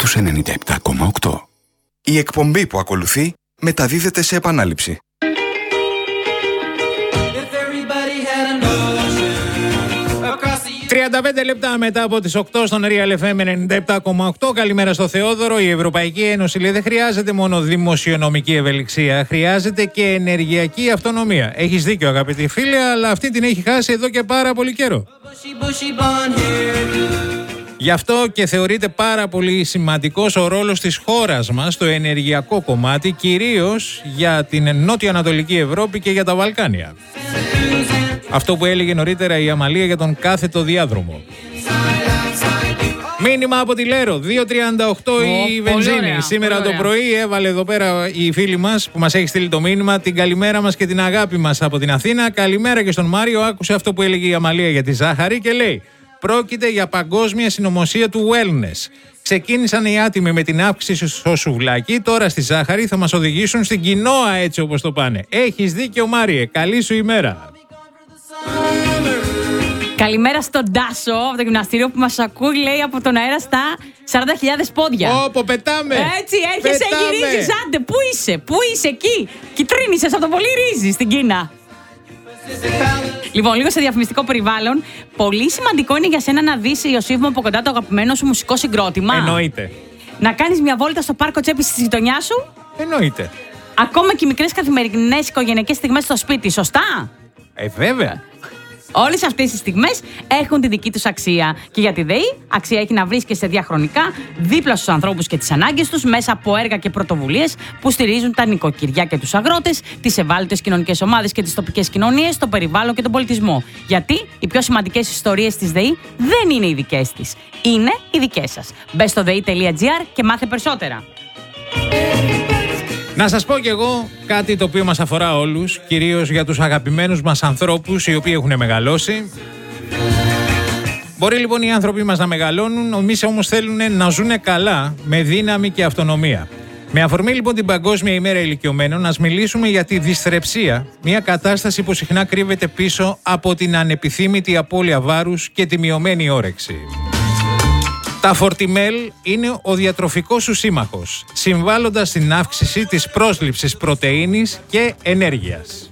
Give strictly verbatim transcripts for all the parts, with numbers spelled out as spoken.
τους ενενήντα επτά κόμμα οκτώ. Η εκπομπή που ακολουθεί μεταδίδεται σε επανάληψη. τριάντα πέντε λεπτά μετά από τις οκτώ στον Real εφ εμ ενενήντα επτά κόμμα οκτώ. Καλημέρα στο Θεόδωρο. Η Ευρωπαϊκή Ένωση λέει δεν χρειάζεται μόνο δημοσιονομική ευελιξία, χρειάζεται και ενεργειακή αυτονομία. Έχεις δίκιο, αγαπητή φίλε, αλλά αυτή την έχει χάσει εδώ και πάρα πολύ καιρό. Γι' αυτό και θεωρείται πάρα πολύ σημαντικός ο ρόλος της χώρας μας στο ενεργειακό κομμάτι, κυρίως για την νότιο-ανατολική Ευρώπη και για τα Βαλκάνια. Αυτό που έλεγε νωρίτερα η Αμαλία για τον κάθετο διάδρομο. Μήνυμα από τη Λέρο, δύο τριάντα οκτώ oh, η βενζίνη. Ωραία, Σήμερα το πρωί έβαλε εδώ πέρα η φίλη μας που μας έχει στείλει το μήνυμα την καλημέρα μας και την αγάπη μας από την Αθήνα. Καλημέρα και στον Μάριο, άκουσε αυτό που έλεγε η Αμαλία για τη ζάχαρη και λέει: πρόκειται για παγκόσμια συνωμοσία του wellness. Ξεκίνησαν οι άτιμοι με την αύξηση στο σουβλάκι, τώρα στη ζάχαρη θα μας οδηγήσουν στην κοινόα έτσι όπως το πάνε. Έχεις δίκιο Μάριε, καλή σου ημέρα. Καλημέρα στον Τάσο από το γυμναστήριο που μας ακούει, λέει, από τον αέρα στα σαράντα χιλιάδες πόδια. Όπο, πετάμε! Έτσι, έρχεσαι, γυρίζεις, άντε, πού είσαι, πού είσαι, εκεί. Κιτρίνησες από το πολύ ρύζι στην Κίνα. Λοιπόν, λίγο σε διαφημιστικό περιβάλλον. Πολύ σημαντικό είναι για σένα να δεις, Ιωσήφ μου, από κοντά το αγαπημένο σου μουσικό συγκρότημα. Εννοείται. Να κάνεις μια βόλτα στο πάρκο Τσέπης στη γειτονιά σου. Εννοείται. Ακόμα και μικρές καθημερινές οικογενειακές στιγμές στο σπίτι, σωστά? Ε, βέβαια. Όλες αυτές οι στιγμές έχουν τη δική τους αξία. Και για τη ΔΕΗ, αξία έχει να βρίσκεσαι διαχρονικά δίπλα στους ανθρώπους και τις ανάγκες τους μέσα από έργα και πρωτοβουλίες που στηρίζουν τα νοικοκυριά και τους αγρότες, τις ευάλωτες κοινωνικές ομάδες και τις τοπικές κοινωνίες, το περιβάλλον και τον πολιτισμό. Γιατί οι πιο σημαντικές ιστορίες της ΔΕΗ δεν είναι οι δικές της. Είναι οι δικές σας. Μπες στο δei τελεία τζι άρ και μάθε περισσότερα. Να σας πω κι εγώ κάτι το οποίο μας αφορά όλους, κυρίως για τους αγαπημένους μας ανθρώπους οι οποίοι έχουν μεγαλώσει. Μπορεί λοιπόν οι άνθρωποι μας να μεγαλώνουν, εμείς όμως θέλουν να ζουν καλά, με δύναμη και αυτονομία. Με αφορμή λοιπόν την Παγκόσμια ημέρα ηλικιωμένων, ας μιλήσουμε για τη δυσθρεψία, μια κατάσταση που συχνά κρύβεται πίσω από την ανεπιθύμητη απώλεια βάρους και τη μειωμένη όρεξη. Τα Φορτιμέλ είναι ο διατροφικός σου σύμμαχος, συμβάλλοντας στην αύξηση της πρόσληψης πρωτεΐνης και ενέργειας.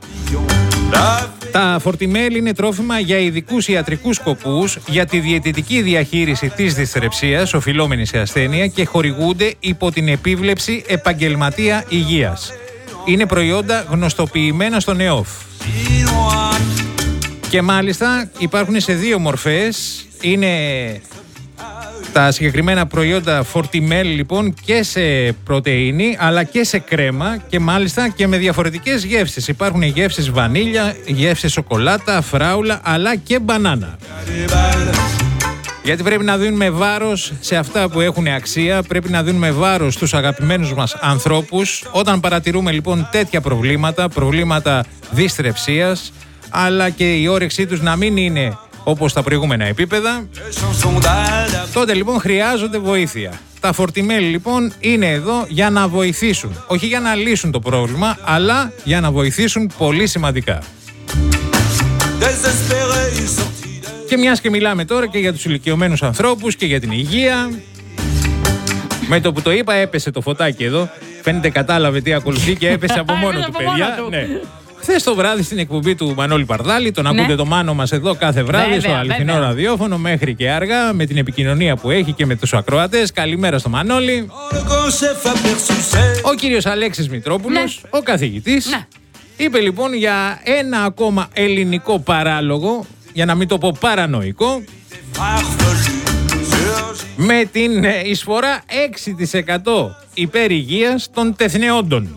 Τα Φορτιμέλ είναι τρόφιμα για ειδικούς ιατρικούς σκοπούς, για τη διαιτητική διαχείριση της δυσθρεψίας, οφειλόμενη σε ασθένεια, και χορηγούνται υπό την επίβλεψη επαγγελματία υγείας. Είναι προϊόντα γνωστοποιημένα στον ΕΟΦ. Και μάλιστα υπάρχουν σε δύο μορφές. Είναι τα συγκεκριμένα προϊόντα Φορτιμέλ λοιπόν και σε πρωτεΐνη αλλά και σε κρέμα και μάλιστα και με διαφορετικές γεύσεις. Υπάρχουν γεύσεις βανίλια, γεύσεις σοκολάτα, φράουλα αλλά και μπανάνα. Γιατί πρέπει να δίνουμε βάρος σε αυτά που έχουν αξία, πρέπει να δίνουμε βάρος στους αγαπημένους μας ανθρώπους. Όταν παρατηρούμε λοιπόν τέτοια προβλήματα, προβλήματα δυσθρεψίας, αλλά και η όρεξή τους να μην είναι όπως τα προηγούμενα επίπεδα, τότε λοιπόν χρειάζονται βοήθεια. Τα Φορτιμέλ λοιπόν είναι εδώ για να βοηθήσουν, όχι για να λύσουν το πρόβλημα, αλλά για να βοηθήσουν πολύ σημαντικά. Και μιας και μιλάμε τώρα και για τους ηλικιωμένους ανθρώπους και για την υγεία, με το που το είπα έπεσε το φωτάκι εδώ, φαίνεται κατάλαβε τι ακολουθεί και έπεσε από μόνο του, παιδιά. Ναι. Χθες το βράδυ στην εκπομπή του Μανώλη Παρδάλη, τον ακούτε ναι. το Μάνο μας εδώ κάθε βράδυ, βέβαια, στο αληθινό βέβαια. ραδιόφωνο, μέχρι και αργά, με την επικοινωνία που έχει και με τους ακροατές. Καλημέρα στο Μανώλη. Ο κύριος Αλέξης Μητρόπουλος, ναι. ο καθηγητής, ναι. είπε λοιπόν για ένα ακόμα ελληνικό παράλογο, για να μην το πω παρανοϊκό, με την εισφορά έξι τοις εκατό υπέρ υγείας των τεθνεόντων.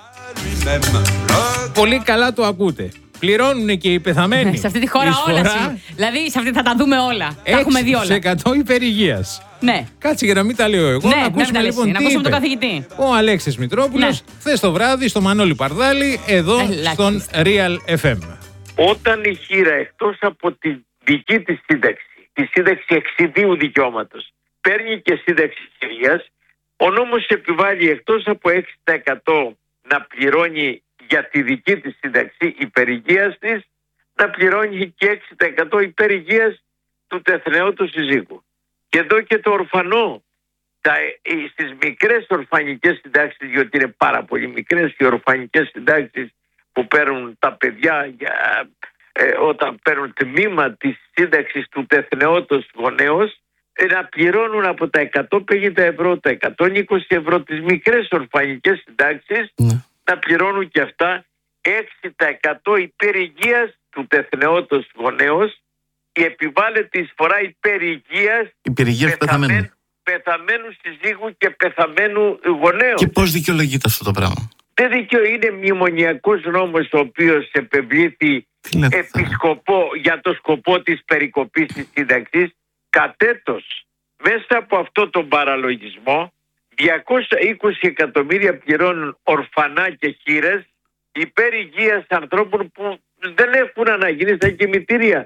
Πολύ καλά το ακούτε. Πληρώνουν και οι πεθαμένοι. Σε αυτή τη χώρα εισφορά, όλα. Δηλαδή σε αυτή θα τα δούμε όλα. Τα έχουμε δει όλα. έξι τοις εκατό υπέρ υγείας. Ναι. Κάτσε για να μην τα λέω εγώ. Ναι, να ακούσουμε ναι, λοιπόν να τι ακούσουμε είπε τον καθηγητή. ο Αλέξης Μητρόπουλος ναι. χθες το βράδυ στο Μανώλη Παρδάλη, εδώ Ελάχιστα. στον Real εφ εμ. Όταν η χείρα εκτός από τη δική της σύνταξη, τη σύνταξη εξιδίου δικαιώματος, παίρνει και σύνταξη χειρίας, ο νόμος επιβάλλει εκτός από έξι τοις εκατό να πληρώνει για τη δική της σύνταξη υπερηγείας της, να πληρώνει και έξι τοις εκατό υπερηγείας του τεθνεώτου συζύγου. Και εδώ και το ορφανό τα, στις μικρές ορφανικές συντάξεις, διότι είναι πάρα πολύ μικρές οι ορφανικές συντάξεις που παίρνουν τα παιδιά για, ε, όταν παίρνουν τμήμα της σύνταξης του τεθνεώτος γονέως, ε, να πληρώνουν από τα εκατόν πενήντα ευρώ, τα εκατόν είκοσι ευρώ, τις μικρές ορφανικές συντάξεις, ναι. να πληρώνουν και αυτά έξι τοις εκατό υπερηγείας του τεθνεώτος γονέως. Η επιβάλλεται εισφορά υπερηγείας, υπερηγείας πεθαμένου. πεθαμένου συζύγου και πεθαμένου γονέου. Και πώς δικαιολογείται αυτό το πράγμα? Δεν δικαιώ, είναι μνημονιακός νόμος ο οποίος επευλήθη επισκοπό για το σκοπό της περικοπής της σύνταξης. Κατέτος, μέσα από αυτό τον παραλογισμό, διακόσια είκοσι εκατομμύρια πληρώνουν ορφανά και χήρες υπέρ υγείας ανθρώπων που δεν έχουν αναγίνει στα κημητήρια.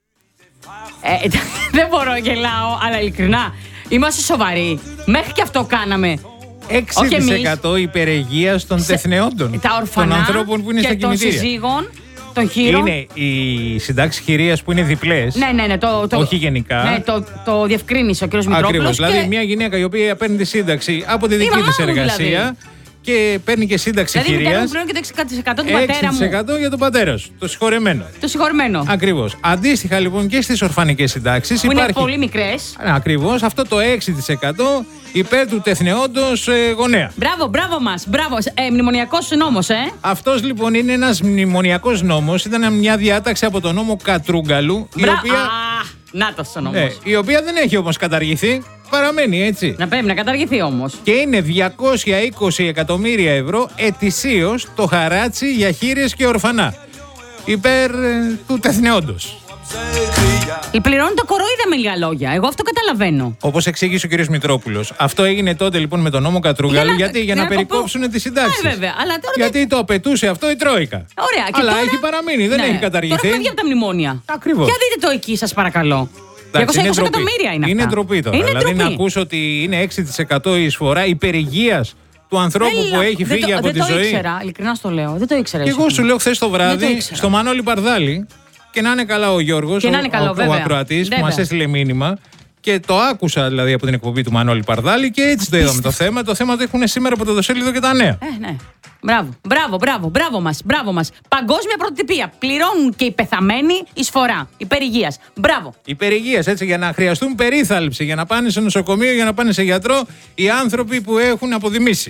Ε, δεν μπορώ, γελάω, αλλά ειλικρινά, είμαστε σοβαροί. Μέχρι και αυτό κάναμε. έξι τοις εκατό υπερεγείας των τεθνεόντων. Τα ορφανά των ανθρώπων που είναι και στα κημητήρια. Των συζύγων, των χείρων. Είναι οι συντάξεις χειρίας που είναι διπλές. Ναι, ναι, ναι. Το, το, όχι γενικά. Ναι, το, το διευκρίνησε ο κ. Μητρόπουλος. Ακριβώς. Και... Δηλαδή, μια γυναίκα η οποία παίρνει τη σύνταξη από τη δική της εργασία. Δηλαδή. Και παίρνει και σύνταξη δηλαδή, χειρίας. Δηλαδή, και το έξι τοις εκατό του πατέρα μου. έξι τοις εκατό για τον πατέρα σου, το συγχωρεμένο. Το συγχωρεμένο. Ακριβώς. Αντίστοιχα λοιπόν και στις ορφανικές συντάξεις που υπάρχει. Είναι πολύ μικρές. Ακριβώς, αυτό το έξι τοις εκατό υπέρ του τεθνεόντος ε, γονέα. Μπράβο, μπράβο μας. Μπράβο. Ε, μνημονιακός νόμος, ε. Αυτός λοιπόν είναι ένας μνημονιακός νόμος. Ήταν μια διάταξη από τον νόμο Κατρούγκαλου. Μπρα... Η οποία... Α, νάτος ο νόμος. Ε, η οποία δεν έχει όμως καταργηθεί. Παραμένει έτσι. Να πρέπει να καταργηθεί όμως. Και είναι διακόσια είκοσι εκατομμύρια ευρώ ετησίως το χαράτσι για χείρες και ορφανά. Υπέρ ε, του τεθνεόντος. Πληρώνουν το κορόιδα με λίγα λόγια. Εγώ αυτό καταλαβαίνω. Όπως εξήγησε ο κ. Μητρόπουλος. Αυτό έγινε τότε λοιπόν με τον νόμο Κατρούγκαλου. Για να, γιατί για, για να περικόψουν πω... τις συντάξεις. Ε, βέβαια. Αλλά τώρα γιατί δεν... το απαιτούσε αυτό η Τρόικα. Ωραία. Και αλλά τώρα... έχει παραμείνει, δεν ναι. έχει καταργηθεί. Τώρα φεύγει από τα μνημόνια. Ακριβώς. Για δείτε το εκεί, σας παρακαλώ. Εντάξει, διακόσια είκοσι εκατομμύρια είναι αυτά. Είναι ντροπή τώρα. Είναι δηλαδή ντροπή. να ακούσω ότι είναι έξι τοις εκατό η εισφορά υπερηγείας του ανθρώπου Έλα, που έχει φύγει το, από δεν τη το ζωή. Δεν το ήξερα, ειλικρινά στο λέω. Δεν το ήξερα. Και εγώ σου λέω χθες το βράδυ στο Μανώλη Παρδάλη, και να είναι καλά ο Γιώργος, ο, ο, ο ακροατής που μας έστειλε μήνυμα. Και το άκουσα δηλαδή από την εκπομπή του Μανώλη Παρδάλη και έτσι το είδαμε το θέμα. Το θέμα το έχουν σήμερα από το Δοσέλιδο και τα νέα. Ε, ναι. Μπράβο, μπράβο, μπράβο, μπράβο μας, μπράβο μας. Παγκόσμια πρωτοτυπία. Πληρώνουν και οι πεθαμένοι εισφορά υπερηγείας. Μπράβο. Υπερηγείας, έτσι, για να χρειαστούν περίθαλψη, για να πάνε σε νοσοκομείο, για να πάνε σε γιατρό οι άνθρωποι που έχουν αποδημήσει.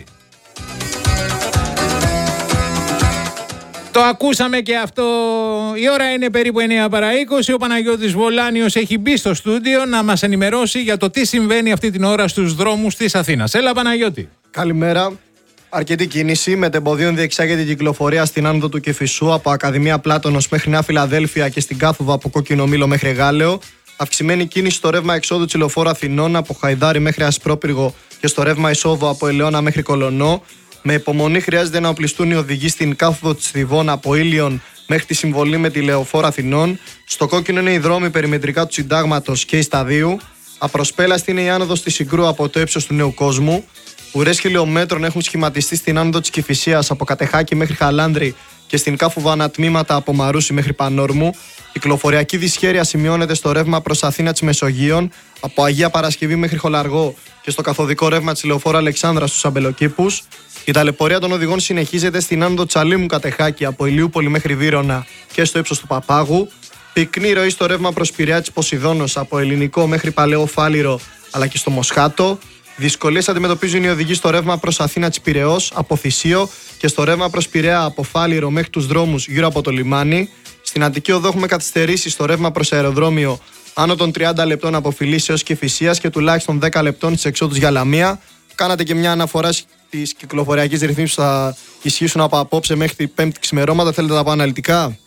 Το ακούσαμε και αυτό. Η ώρα είναι περίπου εννιά παρά είκοσι. Ο Παναγιώτης Βολάνιος έχει μπει στο στούντιο να μας ενημερώσει για το τι συμβαίνει αυτή την ώρα στους δρόμους της Αθήνας. Έλα, Παναγιώτη. Καλημέρα. Αρκετή κίνηση. Μετεμποδίων διεξάγεται η κυκλοφορία στην άνοδο του Κηφισού από Ακαδημία Πλάτωνος μέχρι Νέα Φιλαδέλφια και στην Κάθοδο από Κόκκινο Μήλο μέχρι Γάλεο. Αυξημένη κίνηση στο ρεύμα εξόδου της Λεωφόρου Αθηνών από Χαϊδάρι μέχρι Ασπρόπυργο και στο ρεύμα εισόδου από Ελαιώνα μέχρι Κολονό. Με υπομονή χρειάζεται να οπλιστούν οι οδηγοί στην Κάθοδο της Θηβών από Ήλιον μέχρι τη συμβολή με τη Λεωφόρο Αθηνών. Στο κόκκινο είναι οι δρόμοι περιμετρικά του Συντάγματος και η Σταδίου. Απροσπέλαστη είναι η άνοδος της Συγκρού από το ύψος του Νέου Κόσμου. Ουρές χιλιομέτρων έχουν σχηματιστεί στην άνοδο της Κηφισίας από Κατεχάκη μέχρι Χαλάνδρη και στην Κάφουβα ανατμήματα από Μαρούσι μέχρι Πανόρμου. Κυκλοφοριακή δυσχέρεια σημειώνεται στο ρεύμα προς Αθήνα της Μεσογείων από Αγία Παρασκευή μέχρι Χολαργό και στο καθοδικό ρεύμα της Λεωφόρου Αλεξάνδρα στους Αμπελοκήπους. Η ταλαιπωρία των οδηγών συνεχίζεται στην άνοδο Τσαλίμου Κατεχάκη από Ηλιούπολη μέχρι Βύρωνα και στο ύψος του Παπάγου. Πυκνή ροή στο ρεύμα προς Πειραιά της Ποσειδώνος από Ελληνικό μέχρι Παλαιό Φάληρο αλλά και στο Μοσχάτο. Δυσκολίες αντιμετωπίζουν οι οδηγοί στο ρεύμα προς Αθήνα της Πειραιώς από Θησίο και στο ρεύμα προς Πειραιά από Φάληρο μέχρι τους δρόμους γύρω από το λιμάνι. Στην Αττική Οδό έχουμε καθυστερήσει στο ρεύμα προς αεροδρόμιο άνω των τριάντα λεπτών από Φιλής έως Κηφισίας και τουλάχιστον δέκα λεπτών στις εξόδους για Λαμία. Κάνατε και μια αναφορά στις κυκλοφοριακές ρυθμίσεις που θα ισχύσουν από απόψε μέχρι την Πέμπτη ξημερώματα. Θέλετε να τα πω αναλυτικά?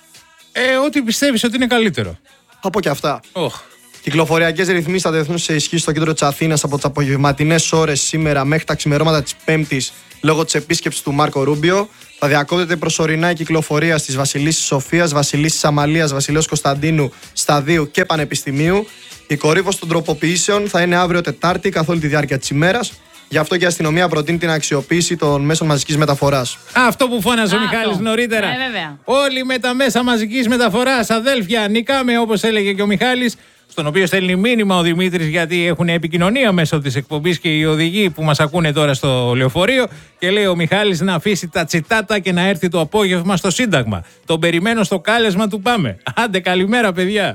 Ε, ό,τι πιστεύεις ότι είναι καλύτερο. Θα πω και αυτά. Oh. Κυκλοφοριακές ρυθμίσεις θα τεθούν σε ισχύ στο κέντρο της Αθήνας από τις απογευματινές ώρες σήμερα μέχρι τα ξημερώματα της Πέμπτης λόγω της επίσκεψης του Μάρκο Ρούμπιο. Θα διακόπτεται προσωρινά η κυκλοφορία στις Βασιλίσσης Σοφίας, Βασιλίσσης Αμαλίας, Βασιλέως Κωνσταντίνου, Σταδίου και Πανεπιστημίου. Η κορύφωση των τροποποιήσεων θα είναι αύριο Τετάρτη καθ' όλη τη διάρκεια της ημέρας. Γι' αυτό και η αστυνομία προτείνει την αξιοποίηση των μέσων μαζικής μεταφοράς. Αυτό που φώναζε ο Μιχάλης νωρίτερα. Ε, Όλοι με τα μέσα μαζικής μεταφοράς, αδέλφια, νικάμε όπως έλεγε και ο Μιχάλης. στον οποίο στέλνει μήνυμα ο Δημήτρης, γιατί έχουν επικοινωνία μέσω της εκπομπής και οι οδηγοί που μας ακούνε τώρα στο λεωφορείο, και λέει ο Μιχάλης να αφήσει τα τσιτάτα και να έρθει το απόγευμα στο Σύνταγμα. Τον περιμένω στο κάλεσμα του Πάμε. Άντε, καλημέρα παιδιά.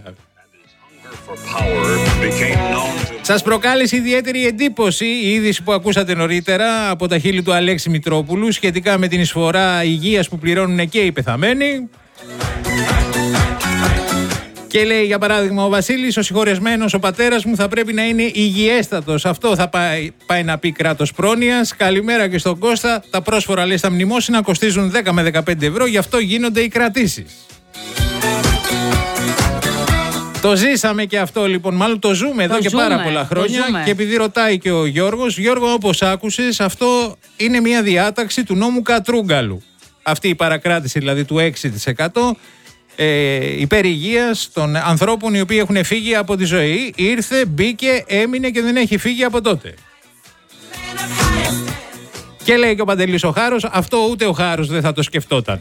Σας προκάλεσε ιδιαίτερη εντύπωση η είδηση που ακούσατε νωρίτερα από τα χείλη του Αλέξη Μητρόπουλου σχετικά με την εισφορά υγείας που πληρώνουν και οι πεθαμένοι. Και λέει, για παράδειγμα, ο Βασίλης, ο συγχωρεσμένος, ο πατέρας μου θα πρέπει να είναι υγιέστατος. Αυτό θα πάει, πάει να πει κράτος πρόνοιας. Καλημέρα και στον Κώστα. Τα πρόσφορα, λέει, στα μνημόσυνα κοστίζουν δέκα με δεκαπέντε ευρώ, γι' αυτό γίνονται οι κρατήσεις. Το ζήσαμε και αυτό, λοιπόν, μάλλον το ζούμε εδώ το και ζούμε, πάρα πολλά χρόνια. Και επειδή ρωτάει και ο Γιώργος, Γιώργο, όπως άκουσες, αυτό είναι μια διάταξη του νόμου Κατρούγκαλου. Αυτή η παρακράτηση δηλαδή του έξι τοις εκατό ε, υπέρ υγείας των ανθρώπων οι οποίοι έχουν φύγει από τη ζωή. Ήρθε, μπήκε, έμεινε και δεν έχει φύγει από τότε. Και λέει και ο Παντελής ο Χάρος, αυτό ούτε ο Χάρος δεν θα το σκεφτόταν.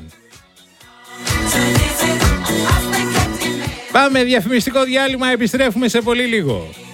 Πάμε διαφημιστικό διάλειμμα, επιστρέφουμε σε πολύ λίγο.